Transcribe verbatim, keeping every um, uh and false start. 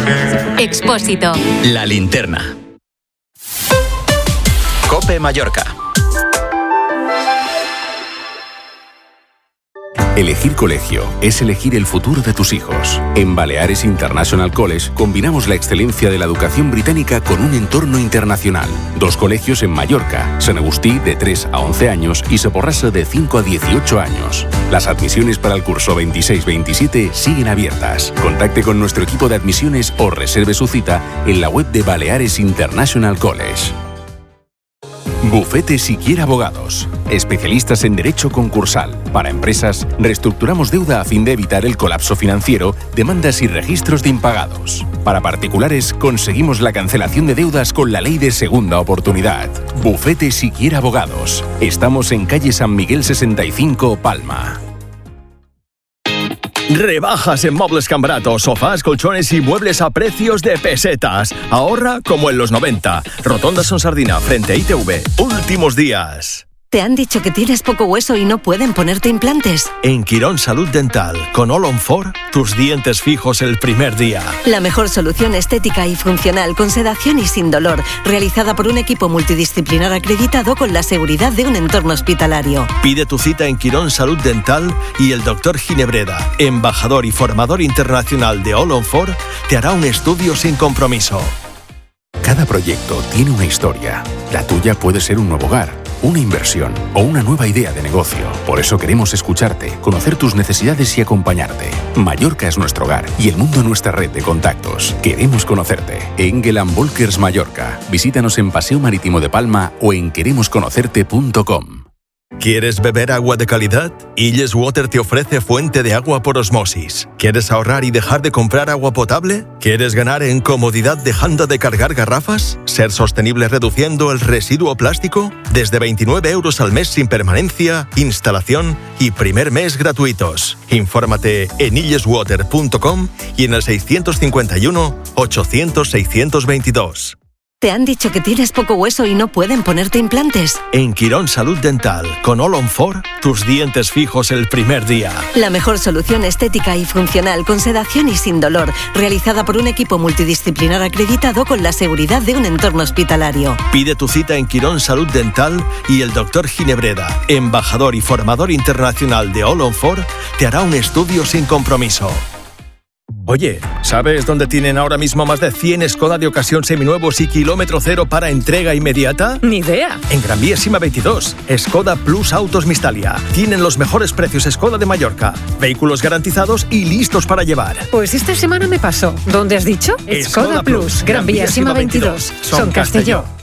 Expósito. La Linterna. COPE Mallorca. Elegir colegio es elegir el futuro de tus hijos. En Baleares International College combinamos la excelencia de la educación británica con un entorno internacional. Dos colegios en Mallorca, San Agustí de tres a once años y Soporrasa de cinco a dieciocho años. Las admisiones para el curso veintiséis veintisiete siguen abiertas. Contacte con nuestro equipo de admisiones o reserve su cita en la web de Baleares International College. Bufete Siquiera Abogados. Especialistas en derecho concursal. Para empresas, reestructuramos deuda a fin de evitar el colapso financiero, demandas y registros de impagados. Para particulares, conseguimos la cancelación de deudas con la ley de segunda oportunidad. Bufete Siquiera Abogados. Estamos en calle San Miguel sesenta y cinco, Palma. Rebajas en Muebles Cambarato, sofás, colchones y muebles a precios de pesetas. Ahorra como en los noventa. Rotonda Son Sardina, frente a I T V. Últimos días. ¿Te han dicho que tienes poco hueso y no pueden ponerte implantes? En Quirón Salud Dental, con All on Four, tus dientes fijos el primer día. La mejor solución estética y funcional, con sedación y sin dolor, realizada por un equipo multidisciplinar acreditado con la seguridad de un entorno hospitalario. Pide tu cita en Quirón Salud Dental y el doctor Ginebreda, embajador y formador internacional de All on Four, te hará un estudio sin compromiso. Cada proyecto tiene una historia. La tuya puede ser un nuevo hogar, una inversión o una nueva idea de negocio. Por eso queremos escucharte, conocer tus necesidades y acompañarte. Mallorca es nuestro hogar y el mundo nuestra red de contactos. Queremos conocerte. Engel and Volkers Mallorca. Visítanos en Paseo Marítimo de Palma o en queremos conocerte punto com. ¿Quieres beber agua de calidad? Illes Water te ofrece fuente de agua por osmosis. ¿Quieres ahorrar y dejar de comprar agua potable? ¿Quieres ganar en comodidad dejando de cargar garrafas? ¿Ser sostenible reduciendo el residuo plástico? Desde veintinueve euros al mes sin permanencia, instalación y primer mes gratuitos. Infórmate en illes water punto com y en el seiscientos cincuenta y uno, ochocientos, seiscientos veintidós. ¿Te han dicho que tienes poco hueso y no pueden ponerte implantes? En Quirón Salud Dental, con All on Four, tus dientes fijos el primer día. La mejor solución estética y funcional, con sedación y sin dolor, realizada por un equipo multidisciplinar acreditado con la seguridad de un entorno hospitalario. Pide tu cita en Quirón Salud Dental y el doctor Ginebreda, embajador y formador internacional de All on Four, te hará un estudio sin compromiso. Oye, ¿sabes dónde tienen ahora mismo más de cien Skoda de ocasión seminuevos y kilómetro cero para entrega inmediata? Ni idea. En Gran Vía Sima veintidós, Skoda Plus Autos Mistalia. Tienen los mejores precios Skoda de Mallorca. Vehículos garantizados y listos para llevar. Pues esta semana me pasó. ¿Dónde has dicho? Skoda Plus, Gran Vía Sima veintidós. Son Castelló.